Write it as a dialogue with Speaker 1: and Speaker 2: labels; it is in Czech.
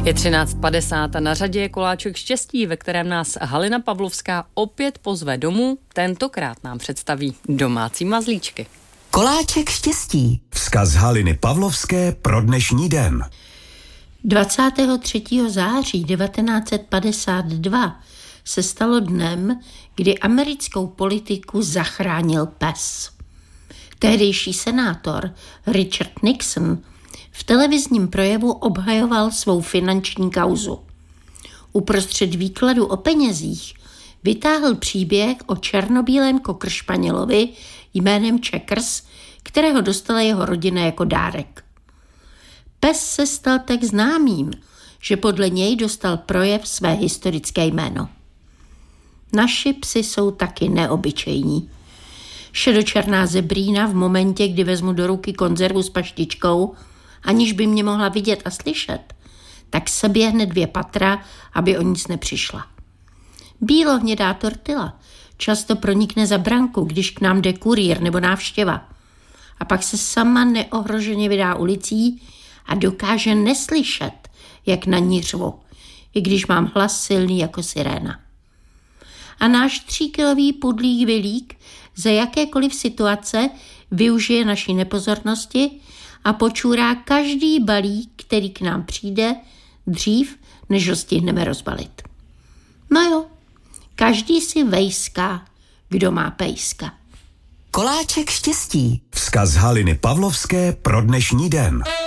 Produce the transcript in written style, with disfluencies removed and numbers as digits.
Speaker 1: Je 13:50 a na řadě je koláček štěstí, ve kterém nás Halina Pavlovská opět pozve domů. Tentokrát nám představí domácí mazlíčky.
Speaker 2: Koláček štěstí.
Speaker 3: Vzkaz Haliny Pavlovské pro dnešní den.
Speaker 4: 23. září 1952 se stalo dnem, kdy americkou politiku zachránil pes. Tehdejší senátor Richard Nixon v televizním projevu obhajoval svou finanční kauzu. Uprostřed výkladu o penězích vytáhl příběh o černobílém kokršpanělovi jménem Checkers, kterého dostala jeho rodina jako dárek. Pes se stal tak známým, že podle něj dostal projev své historické jméno. Naši psi jsou taky neobyčejní. Šedočerná zebrína v momentě, kdy vezmu do ruky konzervu s paštičkou, aniž by mě mohla vidět a slyšet, tak se běhne 2 patra, aby o nic nepřišla. Bílohnědá tortila často pronikne za branku, když k nám jde kurýr nebo návštěva. A pak se sama neohroženě vydá ulicí a dokáže neslyšet, jak na ní řvu, i když mám hlas silný jako siréna. A náš 3kilový pudlík Vilík za jakékoliv situace využije naší nepozornosti a počůrá každý balík, který k nám přijde, dřív, než ho stihneme rozbalit. No jo, každý si vejská, kdo má pejska.
Speaker 2: Koláček štěstí.
Speaker 3: Vzkaz Haliny Pavlovské pro dnešní den.